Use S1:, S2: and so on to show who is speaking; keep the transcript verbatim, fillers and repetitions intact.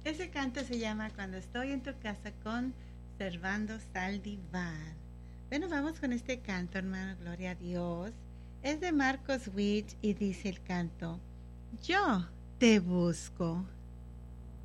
S1: Ese canto se llama Cuando estoy en tu casa con Servando Saldivar. Bueno, vamos con este canto, hermano, gloria a Dios. Es de Marcos Witt y dice el canto: Yo te busco.